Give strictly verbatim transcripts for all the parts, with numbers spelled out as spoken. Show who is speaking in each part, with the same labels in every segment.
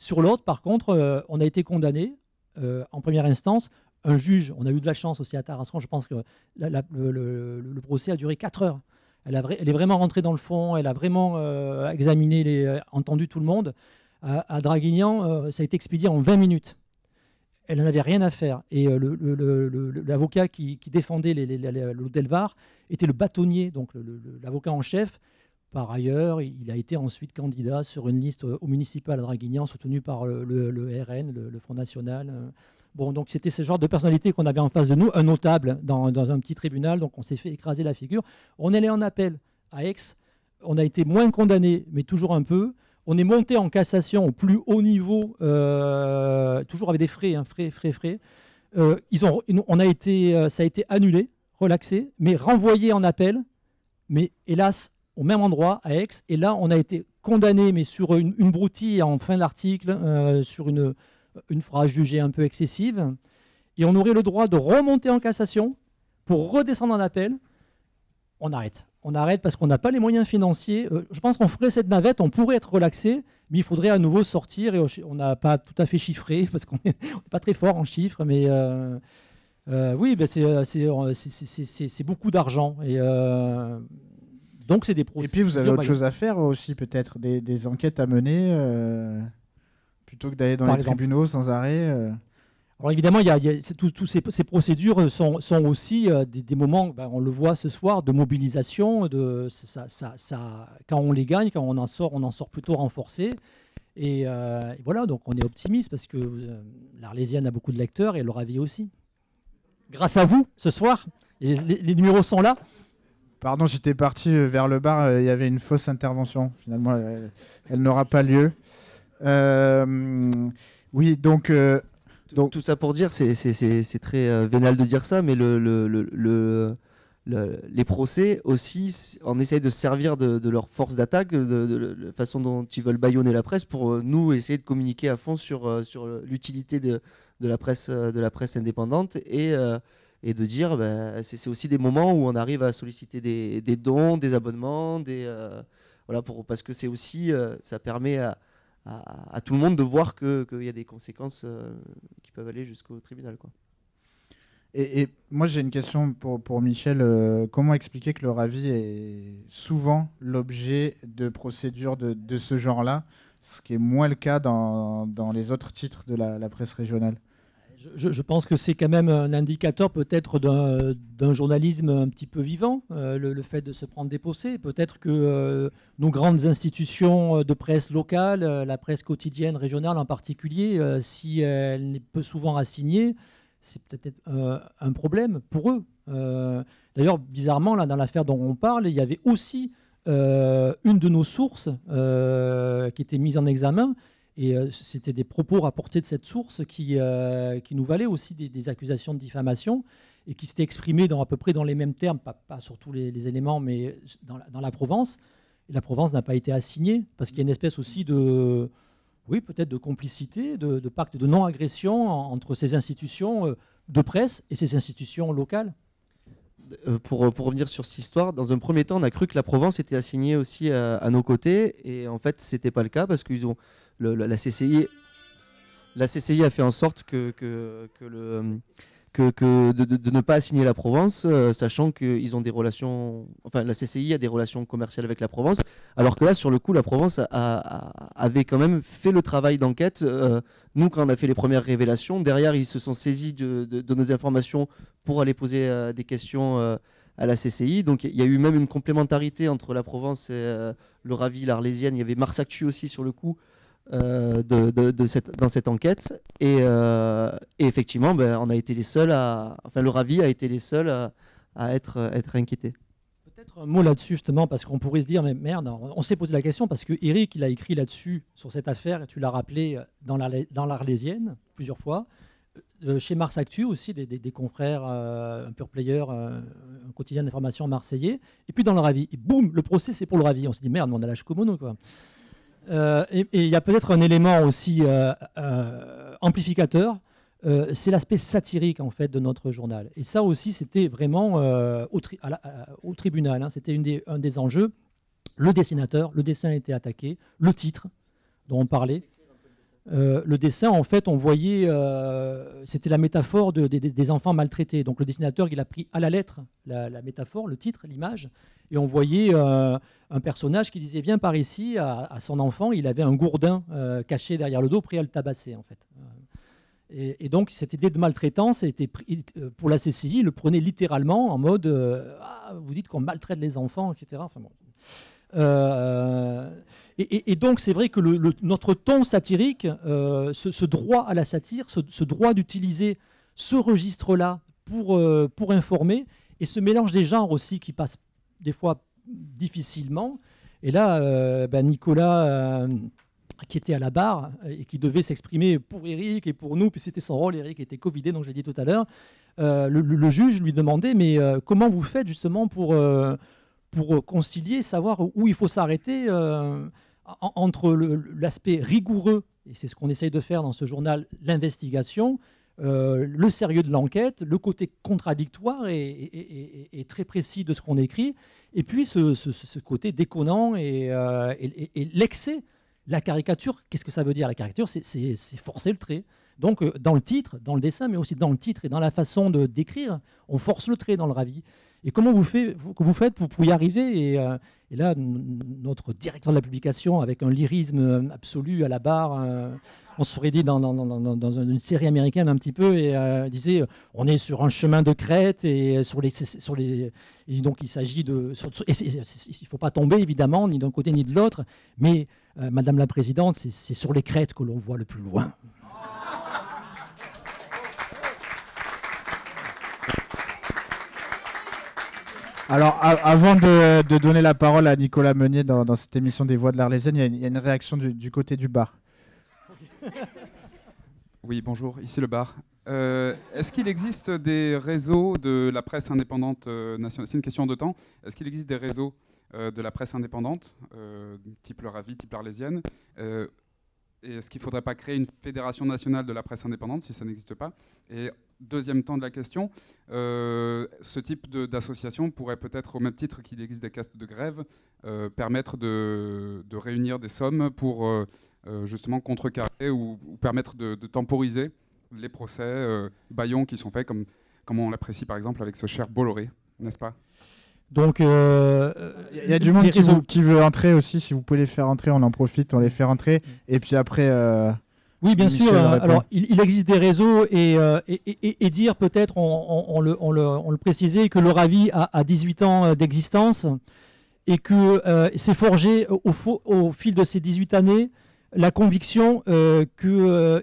Speaker 1: Sur l'autre, par contre, euh, on a été condamné euh, en première instance. Un juge, on a eu de la chance aussi à Tarascon, je pense que la, la, le, le, le procès a duré quatre heures. Elle, a, elle est vraiment rentrée dans le fond, elle a vraiment euh, examiné, les, entendu tout le monde. À, à Draguignan, euh, ça a été expédié en vingt minutes. Elle n'en avait rien à faire. Et euh, le, le, le, l'avocat qui, qui défendait les, les, les, l'hôtel Var était le bâtonnier, donc le, le, l'avocat en chef. Par ailleurs, il a été ensuite candidat sur une liste au municipal à Draguignan, soutenu par le, le, le R N, le, le Front National. Bon, donc c'était ce genre de personnalité qu'on avait en face de nous, un notable dans, dans un petit tribunal, donc on s'est fait écraser la figure. On est allé en appel à Aix, on a été moins condamné, mais toujours un peu. On est monté en cassation au plus haut niveau, euh, toujours avec des frais, hein, frais, frais, frais. Euh, ils ont, on a été, ça a été annulé, relaxé, mais renvoyé en appel, mais hélas, au même endroit, à Aix. Et là, on a été condamné, mais sur une, une broutille en fin d'article, euh, sur une... une phrase jugée un peu excessive, et on aurait le droit de remonter en cassation pour redescendre en appel. On arrête. On arrête parce qu'on n'a pas les moyens financiers. Euh, je pense qu'on ferait cette navette, on pourrait être relaxé, mais il faudrait à nouveau sortir, et on n'a pas tout à fait chiffré, parce qu'on n'est pas très fort en chiffres, mais euh, euh, oui, ben c'est, c'est, c'est, c'est, c'est beaucoup d'argent. Et euh, donc c'est des procédures.
Speaker 2: Et puis vous avez autre chose à faire aussi, peut-être, des, des enquêtes à mener euh... plutôt que d'aller dans Par les exemple. tribunaux sans arrêt euh...
Speaker 1: Alors évidemment, il y a, il y a, toutes ces, ces procédures sont, sont aussi euh, des, des moments, ben, on le voit ce soir, de mobilisation. De, ça, ça, ça, quand on les gagne, quand on en sort, on en sort plutôt renforcé. Et, euh, et voilà, donc on est optimiste parce que euh, l'Arlésienne a beaucoup de lecteurs et leur avis aussi. Grâce à vous, ce soir, les, les, les numéros sont là.
Speaker 2: Pardon, j'étais parti vers le bar, il euh, y avait une fausse intervention. Finalement, elle, elle n'aura pas lieu. Euh, oui, donc, euh, donc...
Speaker 3: Tout ça pour dire, c'est, c'est, c'est, c'est très euh, vénal de dire ça, mais le, le, le, le, le, les procès aussi, on essaye de se servir de, de leur force d'attaque, de, de, de la façon dont ils veulent bâillonner la presse, pour euh, nous essayer de communiquer à fond sur, euh, sur l'utilité de, de, la presse, euh, de la presse indépendante, et, euh, et de dire, bah, c'est, c'est aussi des moments où on arrive à solliciter des, des dons, des abonnements, des, euh, voilà, pour, parce que c'est aussi, euh, ça permet à À, à tout le monde de voir qu'il que y a des conséquences euh, qui peuvent aller jusqu'au tribunal, quoi.
Speaker 2: Et, et moi, j'ai une question pour, pour Michel. Euh, comment expliquer que le Ravi est souvent l'objet de procédures de, de ce genre-là, ce qui est moins le cas dans, dans les autres titres de la, la presse régionale ?
Speaker 1: Je, je pense que c'est quand même un indicateur peut-être d'un, d'un journalisme un petit peu vivant, euh, le, le fait de se prendre des procès. Peut-être que euh, nos grandes institutions de presse locale, euh, la presse quotidienne régionale en particulier, euh, si elle n'est peu souvent assignée, c'est peut-être euh, un problème pour eux. Euh, d'ailleurs, bizarrement, là, dans l'affaire dont on parle, il y avait aussi euh, une de nos sources euh, qui était mise en examen. Et euh, c'était des propos rapportés de cette source qui, euh, qui nous valaient aussi des, des accusations de diffamation et qui s'étaient exprimées dans, à peu près dans les mêmes termes, pas, pas sur tous les, les éléments, mais dans la, dans la Provence. Et la Provence n'a pas été assignée parce qu'il y a une espèce aussi de, oui, peut-être de complicité, de, de pacte de non-agression entre ces institutions de presse et ces institutions locales.
Speaker 3: Euh, pour, pour revenir sur cette histoire, dans un premier temps, on a cru que la Provence était assignée aussi à, à nos côtés, et en fait, c'était pas le cas parce qu'ils ont le, le, la C C I, la C C I a fait en sorte que que, que le que, que de, de, de ne pas assigner la Provence, euh, sachant qu'ils ont des relations, enfin la C C I a des relations commerciales avec la Provence, alors que là, sur le coup, la Provence a, a, avait quand même fait le travail d'enquête. Euh, nous, quand on a fait les premières révélations, derrière, ils se sont saisis de, de, de nos informations pour aller poser euh, des questions euh, à la C C I. Donc il y a eu même une complémentarité entre la Provence et euh, le Ravi, l'Arlésienne. Il y avait Mars Actu aussi sur le coup. Euh, de, de, de cette, dans cette enquête et, euh, et effectivement ben, on a été les seuls à, enfin le Ravi a été les seuls à, à être, être inquiétés.
Speaker 1: Peut-être un mot là-dessus justement parce qu'on pourrait se dire mais merde, on, on s'est posé la question parce que Eric il a écrit là-dessus sur cette affaire et tu l'as rappelé dans, la, dans l'Arlésienne plusieurs fois, euh, chez Mars Actu aussi des, des, des confrères euh, un pure player, euh, un quotidien d'information marseillais, et puis dans le Ravi et boum, le procès c'est pour le Ravi. On s'est dit merde, on a la Shkomono quoi. Euh, et il y a peut-être un élément aussi euh, euh, amplificateur, euh, c'est l'aspect satirique en fait de notre journal. Et ça aussi, c'était vraiment euh, au, tri- à la, à, au tribunal. Hein, c'était une des, un des enjeux. Le dessinateur, le dessin a été attaqué, le titre dont on parlait. Euh, le dessin, en fait, on voyait, euh, c'était la métaphore de, de, des enfants maltraités. Donc le dessinateur, il a pris à la lettre la, la métaphore, le titre, l'image, et on voyait euh, un personnage qui disait « Viens par ici » à, à son enfant. Il avait un gourdin euh, caché derrière le dos, prêt à le tabasser, en fait. Et, et donc cette idée de maltraitance était pris, pour la C C I, il le prenait littéralement en mode euh, ah, vous dites qu'on maltraite les enfants, et cetera. Enfin, bon. Euh, et, et, et donc c'est vrai que le, le, notre ton satirique, euh, ce, ce droit à la satire, ce, ce droit d'utiliser ce registre-là pour, euh, pour informer, et ce mélange des genres aussi qui passe des fois difficilement. Et là, euh, ben Nicolas, euh, qui était à la barre et qui devait s'exprimer pour Eric et pour nous, puis c'était son rôle, Eric était covidé, donc je l'ai dit tout à l'heure, euh, le, le juge lui demandait, mais euh, comment vous faites justement pour... Euh, pour concilier, savoir où il faut s'arrêter euh, entre le, l'aspect rigoureux, et c'est ce qu'on essaye de faire dans ce journal, l'investigation, euh, le sérieux de l'enquête, le côté contradictoire et, et, et, et très précis de ce qu'on écrit, et puis ce, ce, ce côté déconnant et, euh, et, et l'excès. La caricature, qu'est-ce que ça veut dire? La caricature, c'est, c'est, c'est forcer le trait. Donc euh, dans le titre, dans le dessin, mais aussi dans le titre et dans la façon de d'écrire, on force le trait dans le ravi. Et comment vous, fait, vous, vous faites pour, pour y arriver et, euh, et là, n- notre directeur de la publication, avec un lyrisme absolu à la barre, euh, on se serait dit dans, dans, dans, dans une série américaine un petit peu, et euh, disait on est sur un chemin de crête, et, sur les, sur les, et donc il s'agit de... Sur, et c'est, c'est, il ne faut pas tomber, évidemment, ni d'un côté ni de l'autre, mais euh, Madame la Présidente, c'est, c'est sur les crêtes que l'on voit le plus loin.
Speaker 2: Alors, a- avant de, de donner la parole à Nicolas Meunier dans, dans cette émission des Voix de l'Arlésienne, il y a une, il y a une réaction du, du côté du bar.
Speaker 4: Oui, bonjour, ici le bar. Euh, est-ce qu'il existe des réseaux de la presse indépendante euh, nationale? C'est une question de temps. Est-ce qu'il existe des réseaux euh, de la presse indépendante, euh, type Le Ravi, type l'Arlésienne euh, Et est-ce qu'il ne faudrait pas créer une fédération nationale de la presse indépendante si ça n'existe pas? Et deuxième temps de la question, euh, ce type de, d'association pourrait peut-être, au même titre qu'il existe des caisses de grève, euh, permettre de, de réunir des sommes pour euh, euh, justement contrecarrer ou, ou permettre de, de temporiser les procès euh, bâillons qui sont faits, comme, comme on l'apprécie par exemple avec ce cher Bolloré, n'est-ce pas?
Speaker 1: Donc, euh,
Speaker 2: Il y a du monde qui, vous, qui veut entrer aussi. Si vous pouvez les faire entrer, on en profite, on les fait entrer. Et puis après... Euh
Speaker 1: Oui, bien
Speaker 2: Michel
Speaker 1: sûr. Euh,
Speaker 2: répond.
Speaker 1: alors, il, il existe des réseaux et, euh, et, et, et dire peut-être, on, on, on, le, on, le, on le précisait, que le Ravi a, a dix-huit ans d'existence et que euh, s'est forgé au, au, au fil de ces dix-huit années la conviction euh, que euh,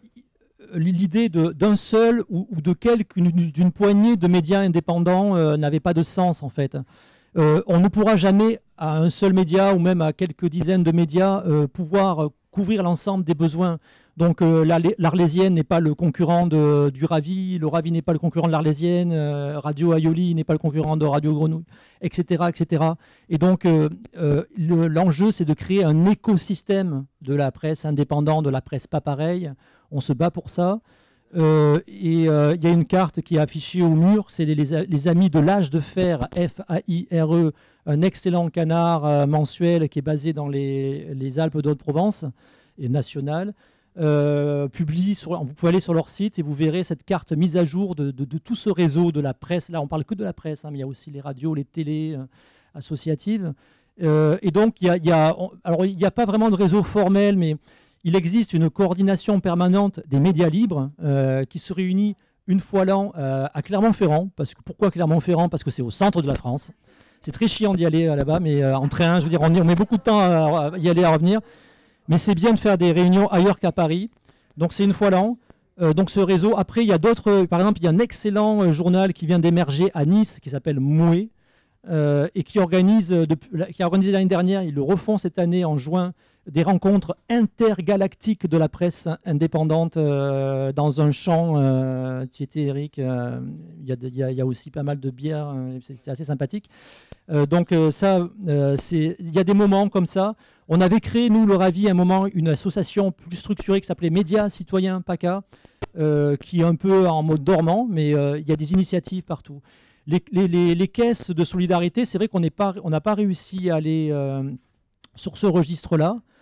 Speaker 1: l'idée de, d'un seul ou, ou de quelques, d'une poignée de médias indépendants euh, n'avait pas de sens en fait. Euh, on ne pourra jamais à un seul média ou même à quelques dizaines de médias euh, pouvoir couvrir l'ensemble des besoins. Donc euh, l'Arlésienne n'est pas le concurrent de, du Ravi, le Ravi n'est pas le concurrent de l'Arlésienne, euh, Radio Aioli n'est pas le concurrent de Radio Grenouille, et cetera et cetera. Et donc euh, euh, le, l'enjeu, c'est de créer un écosystème de la presse indépendante, de la presse pas pareille. On se bat pour ça. Euh, et il euh, y a une carte qui est affichée au mur, c'est les, les, les Amis de l'Âge de Fer, F A I R E, un excellent canard euh, mensuel qui est basé dans les, les Alpes d'Haute-Provence et national. Euh, publie sur, vous pouvez aller sur leur site et vous verrez cette carte mise à jour de, de, de tout ce réseau de la presse. Là, on parle que de la presse, hein, mais il y a aussi les radios, les télés euh, associatives. Euh, et donc, il n'y a, a, a pas vraiment de réseau formel, mais il existe une coordination permanente des médias libres euh, qui se réunit une fois l'an euh, à Clermont-Ferrand. Parce que, pourquoi Clermont-Ferrand? Parce que c'est au centre de la France. C'est très chiant d'y aller là-bas, mais euh, en train, je veux dire, on, on met beaucoup de temps à, à y aller, à revenir. Mais c'est bien de faire des réunions ailleurs qu'à Paris. Donc c'est une fois l'an. Euh, donc ce réseau. Après, il y a d'autres. Par exemple, il y a un excellent euh, journal qui vient d'émerger à Nice qui s'appelle Mouet euh, et qui organise, depuis, qui a organisé l'année dernière. Ils le refont cette année en juin. Des rencontres intergalactiques de la presse indépendante euh, dans un champ. Euh, tu étais, Eric. Euh, il y, y, y a aussi pas mal de bières. Euh, c'est, c'est assez sympathique. Euh, donc euh, ça, euh, c'est, il y a des moments comme ça. On avait créé, nous, le Ravi, à un moment, une association plus structurée qui s'appelait Médias Citoyens PACA, euh, qui est un peu en mode dormant, mais euh, il y a des initiatives partout. Les, les, les, les caisses de solidarité, c'est vrai qu'on n'est pas, on n'a pas réussi à aller euh, sur ce registre-là.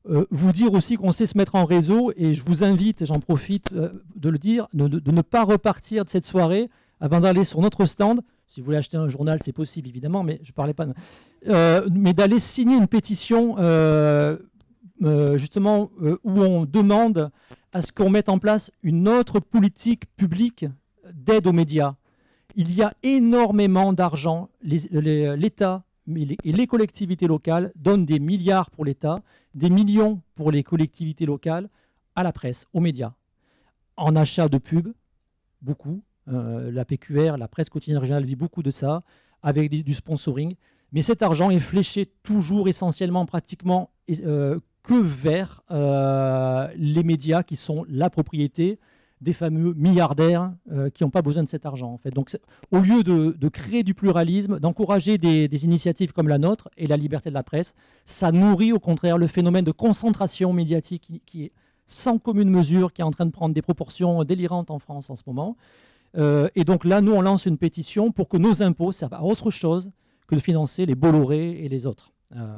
Speaker 1: Euh, vous dire aussi qu'on sait se mettre en réseau, et je vous invite, et j'en profite euh, de le dire, de, de, de ne pas repartir de cette soirée avant d'aller sur notre stand. Si vous voulez acheter un journal, c'est possible évidemment, mais je parlais pas de... Euh, mais d'aller signer une pétition euh, euh, justement euh, où on demande à ce qu'on mette en place une autre politique publique d'aide aux médias. Il y a énormément d'argent. Les- les- L'État mais les- et les collectivités locales donnent des milliards pour l'État, des millions pour les collectivités locales à la presse, aux médias, en achat de pubs, beaucoup. Euh, la P Q R, la presse quotidienne régionale vit beaucoup de ça, avec des- du sponsoring. Mais cet argent est fléché toujours essentiellement, pratiquement, euh, que vers euh, les médias qui sont la propriété des fameux milliardaires euh, qui n'ont pas besoin de cet argent. En fait. Donc, c'est- au lieu de, de créer du pluralisme, d'encourager des, des initiatives comme la nôtre et la liberté de la presse, ça nourrit au contraire le phénomène de concentration médiatique qui, qui est sans commune mesure, qui est en train de prendre des proportions délirantes en France en ce moment. Euh, et donc là, nous, on lance une pétition pour que nos impôts servent à autre chose que de financer les Bolloré et les autres. Euh,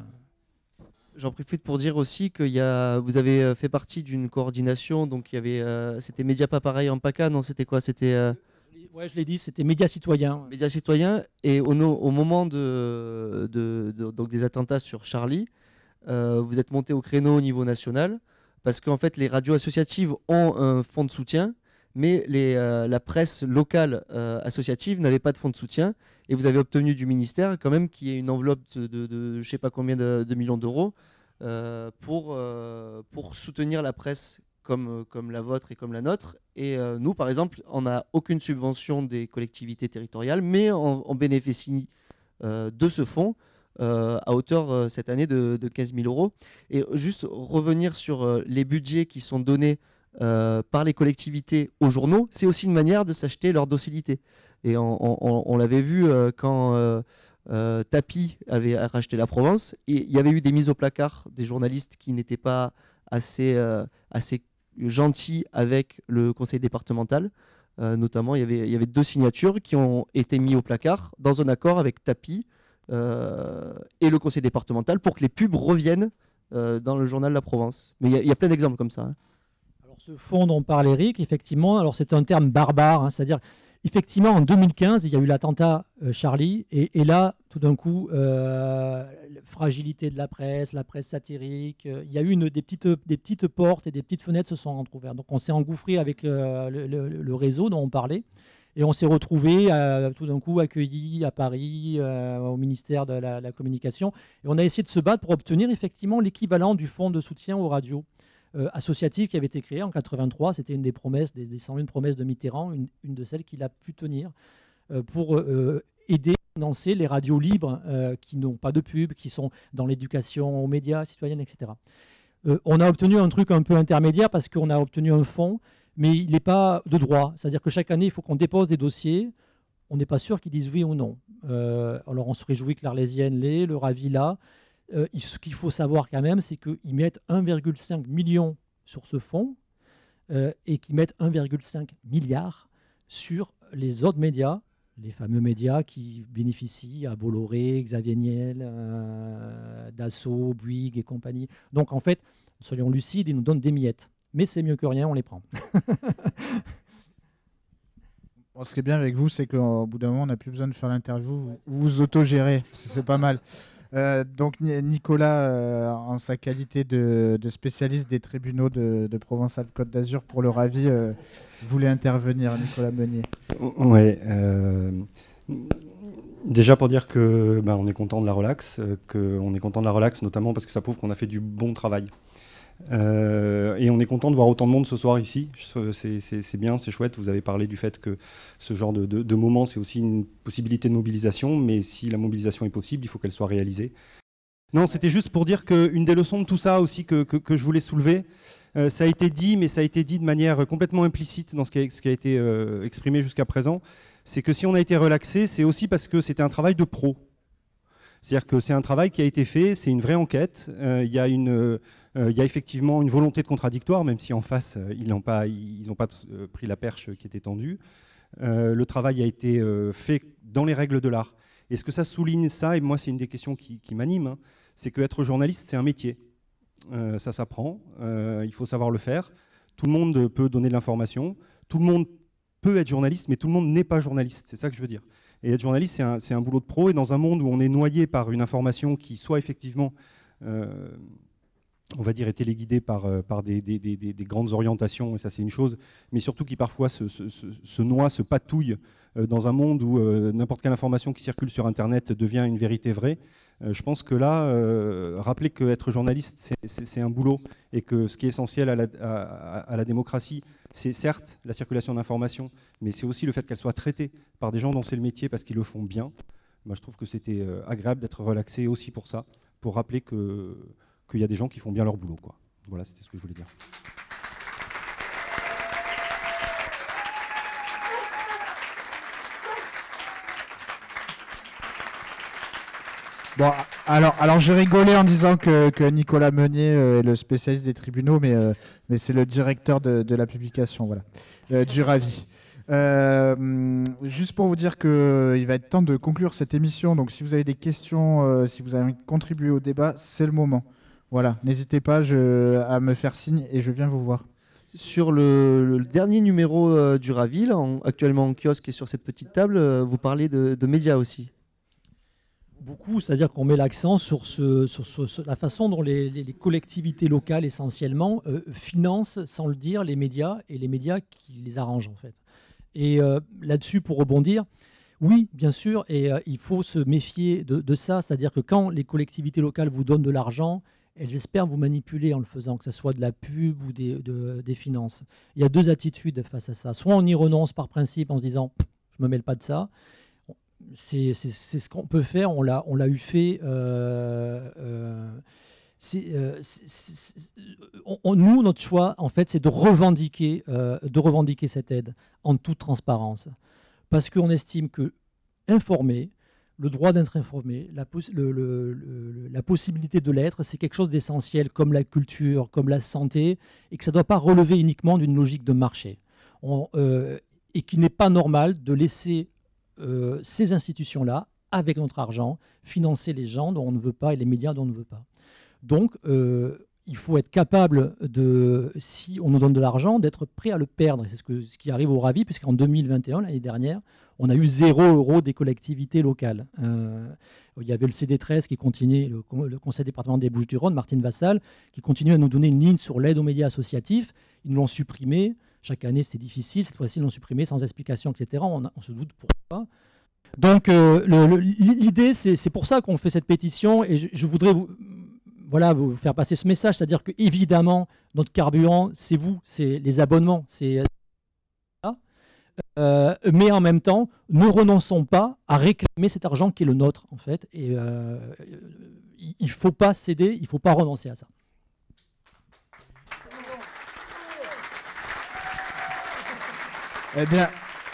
Speaker 3: J'en profite pour dire aussi que y a, vous avez euh, fait partie d'une coordination, donc il y avait, euh, c'était Média pas pareil en PACA, non c'était quoi? C'était euh,
Speaker 1: ouais, je l'ai dit, c'était Médias Citoyens.
Speaker 3: Médias citoyens, et au, no- au moment de, de- de- donc des attentats sur Charlie, euh, vous êtes monté au créneau au niveau national, parce qu'en fait les radios associatives ont un fonds de soutien, mais les, euh, la presse locale euh, associative n'avait pas de fonds de soutien, et vous avez obtenu du ministère quand même qu'il y ait une enveloppe de, de, de je sais pas combien de, de millions d'euros euh, pour, euh, pour soutenir la presse comme, comme la vôtre et comme la nôtre. Et euh, nous, par exemple, on n'a aucune subvention des collectivités territoriales, mais on, on bénéficie euh, de ce fonds euh, à hauteur euh, cette année de, de quinze mille euros. Et juste revenir sur euh, les budgets qui sont donnés euh, par les collectivités aux journaux, c'est aussi une manière de s'acheter leur docilité. Et on, on- on l'avait vu euh, quand euh, euh, Tapi avait racheté la Provence, et il y avait eu des mises au placard des journalistes qui n'étaient pas assez, euh, assez gentils avec le conseil départemental. Euh, notamment, il y, avait, il y avait deux signatures qui ont été mises au placard dans un accord avec Tapi euh, et le conseil départemental pour que les pubs reviennent euh, dans le journal La Provence. Mais il y a- il y, a plein d'exemples comme ça. Hein.
Speaker 1: Alors, ce fonds dont parle Eric, effectivement, alors c'est un terme barbare, hein, c'est-à-dire, effectivement, en deux mille quinze, il y a eu l'attentat euh, Charlie, et, et là, tout d'un coup, euh, la fragilité de la presse, la presse satirique, euh, il y a eu une, des, petites, des petites portes et des petites fenêtres se sont entrouvertes. Donc, on s'est engouffré avec euh, le, le- le réseau dont on parlait, et on s'est retrouvé tout d'un coup accueillis à Paris, euh, au ministère de la, la Communication, et on a essayé de se battre pour obtenir effectivement l'équivalent du fonds de soutien aux radios. Euh, associative qui avait été créée en quatre-vingt-trois. C'était une des promesses, des, des cent une promesses de Mitterrand, une, une de celles qu'il a pu tenir euh, pour euh, aider à financer les radios libres euh, qui n'ont pas de pub, qui sont dans l'éducation aux médias, citoyennes, et cetera. Euh, on a obtenu un truc un peu intermédiaire parce qu'on a obtenu un fonds, mais il n'est pas de droit. C'est-à-dire que chaque année, il faut qu'on dépose des dossiers. On n'est pas sûr qu'ils disent oui ou non. Euh, alors on se réjouit que l'Arlésienne l'ait, le Ravi l'a. Euh, ce qu'il faut savoir quand même, c'est qu'ils mettent un virgule cinq million sur ce fonds euh, et qu'ils mettent un virgule cinq milliard sur les autres médias, les fameux médias qui bénéficient à Bolloré, Xavier Niel, euh, Dassault, Bouygues et compagnie. Donc en fait, soyons lucides, ils nous donnent des miettes. Mais c'est mieux que rien, on les prend.
Speaker 2: Bon, ce qui est bien avec vous, c'est qu'au bout d'un moment, on n'a plus besoin de faire l'interview. Vous vous, vous autogérez, c'est c'est pas mal. Euh, donc Ni- Nicolas, euh, en sa qualité de, de spécialiste des tribunaux de, de Provence-Alpes-Côte d'Azur pour le Ravi, euh, voulait intervenir, Nicolas Meunier.
Speaker 5: Ouais. Euh, déjà pour dire que ben, on est content de la relax, euh, qu'on est content de la relax notamment parce que ça prouve qu'on a fait du bon travail. Euh, et on est content de voir autant de monde ce soir ici. C'est, c'est, c'est bien, c'est chouette. Vous avez parlé du fait que ce genre de, de, de moment, c'est aussi une possibilité de mobilisation, mais si la mobilisation est possible, il faut qu'elle soit réalisée. Non, c'était juste pour dire qu'une des leçons de tout ça aussi que, que, que je voulais soulever, euh, ça a été dit, mais ça a été dit de manière complètement implicite dans ce qui a, ce qui a été euh, exprimé jusqu'à présent, c'est que si on a été relaxé, c'est aussi parce que c'était un travail de pro. C'est-à-dire que c'est un travail qui a été fait, c'est une vraie enquête. Euh, il y a une, euh, il y a effectivement une volonté de contradictoire, même si en face, euh, ils n'ont pas, ils n'ont pas euh, pris la perche qui était tendue. Euh, le travail a été euh, fait dans les règles de l'art. Et ce que ça souligne, ça, et moi c'est une des questions qui, qui m'anime, hein, c'est qu'être journaliste, c'est un métier. euh, ça s'apprend, euh, il faut savoir le faire. Tout le monde peut donner de l'information, tout le monde peut être journaliste, mais tout le monde n'est pas journaliste, c'est ça que je veux dire. Et être journaliste, c'est un, c'est un boulot de pro, et dans un monde où on est noyé par une information qui soit effectivement, euh, on va dire, est téléguidée par, euh, par des, des, des, des grandes orientations, et ça c'est une chose, mais surtout qui parfois se, se, se, se noie, se patouille euh, dans un monde où euh, n'importe quelle information qui circule sur Internet devient une vérité vraie. Euh, je pense que là, euh, rappeler qu'être journaliste, c'est, c'est, c'est un boulot, et que ce qui est essentiel à la, à, à la démocratie, c'est certes la circulation d'informations, mais c'est aussi le fait qu'elles soient traitées par des gens dont c'est le métier parce qu'ils le font bien. Moi, je trouve que c'était euh, agréable d'être relaxé aussi pour ça, pour rappeler que, qu'il y a des gens qui font bien leur boulot, quoi. Voilà, c'était ce que je voulais dire.
Speaker 2: Bon, alors, alors je rigolais en disant que, que Nicolas Meunier euh, est le spécialiste des tribunaux, mais, euh, mais c'est le directeur de, de la publication, voilà, euh, du Ravi. Euh, juste pour vous dire qu'il va être temps de conclure cette émission, donc si vous avez des questions, euh, si vous avez envie de contribuer au débat, c'est le moment. Voilà, n'hésitez pas je, à me faire signe et je viens vous voir.
Speaker 3: Sur le, le dernier numéro euh, du Ravi, là, en, actuellement en kiosque et sur cette petite table, euh, vous parlez de, de médias aussi.
Speaker 1: Beaucoup, c'est-à-dire qu'on met l'accent sur, ce, sur, ce, sur la façon dont les, les, les collectivités locales, essentiellement, euh, financent, sans le dire, les médias et les médias qui les arrangent, en fait. Et euh, là-dessus, pour rebondir, oui, bien sûr, et euh, il faut se méfier de, de ça, c'est-à-dire que quand les collectivités locales vous donnent de l'argent, elles espèrent vous manipuler en le faisant, que ce soit de la pub ou des, de, des finances. Il y a deux attitudes face à ça. Soit on y renonce par principe en se disant « je ne me mêle pas de ça », c'est, c'est, c'est ce qu'on peut faire, on l'a, on l'a eu fait. Euh, euh, c'est, euh, c'est, c'est, on, on, nous, notre choix, en fait, c'est de revendiquer, euh, de revendiquer cette aide en toute transparence. Parce qu'on estime que informer, le droit d'être informé, la, poss- le, le, le, la possibilité de l'être, c'est quelque chose d'essentiel, comme la culture, comme la santé, et que ça ne doit pas relever uniquement d'une logique de marché. On, euh, et qu'il n'est pas normal de laisser Euh, ces institutions-là, avec notre argent, financer les gens dont on ne veut pas et les médias dont on ne veut pas. Donc, euh, il faut être capable, de, si on nous donne de l'argent, d'être prêt à le perdre. Et c'est ce, que, ce qui arrive au Ravi, puisqu'en deux mille vingt et un, l'année dernière, on a eu zéro euro des collectivités locales. Euh, il y avait le C D treize qui continuait, le, le Conseil départemental des Bouches-du-Rhône, Martine Vassal, qui continue à nous donner une ligne sur l'aide aux médias associatifs. Ils nous l'ont supprimé. Chaque année, c'était difficile. Cette fois-ci, ils l'ont supprimé sans explication, et cetera. On, a, on se doute pourquoi. Donc, euh, le, le, l'idée, c'est, c'est pour ça qu'on fait cette pétition. Et je, je voudrais vous, voilà, vous faire passer ce message. C'est-à-dire qu'évidemment, notre carburant, c'est vous, c'est les abonnements. C'est, euh, mais en même temps, ne renonçons pas à réclamer cet argent qui est le nôtre, en fait. Et euh, il ne faut pas céder, il ne faut pas renoncer à ça.
Speaker 2: Eh bien,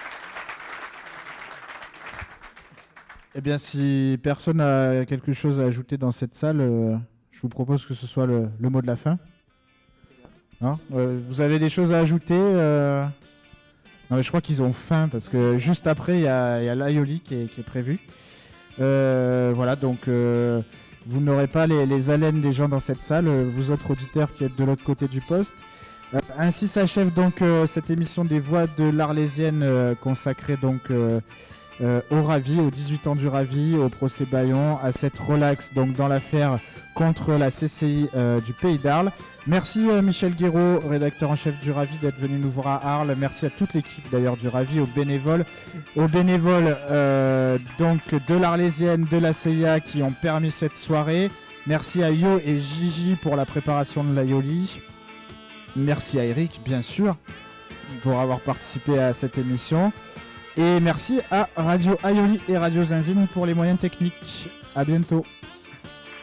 Speaker 2: eh bien, si personne n'a quelque chose à ajouter dans cette salle, euh, je vous propose que ce soit le, le mot de la fin. Non euh, vous avez des choses à ajouter euh... Non, mais je crois qu'ils ont faim parce que juste après, il y a, y a l'Aioli qui est, qui est prévu. Euh, voilà, donc euh, vous n'aurez pas les, les haleines des gens dans cette salle, vous autres auditeurs qui êtes de l'autre côté du poste. Euh, ainsi s'achève donc euh, cette émission des Voix de l'Arlésienne euh, consacrée donc euh, euh, au Ravi, aux dix-huit ans du Ravi, au procès Bayon, à cette relaxe donc dans l'affaire contre la C C I euh, du Pays d'Arles. Merci euh, Michel Guéraud, rédacteur en chef du Ravi, d'être venu nous voir à Arles. Merci à toute l'équipe d'ailleurs du Ravi, aux bénévoles, aux bénévoles euh, donc de l'Arlésienne, de la C I A qui ont permis cette soirée. Merci à Yo et Gigi pour la préparation de l'Aioli. Merci à Eric, bien sûr, pour avoir participé à cette émission. Et merci à Radio Aioli et Radio Zinzine pour les moyens techniques. À bientôt.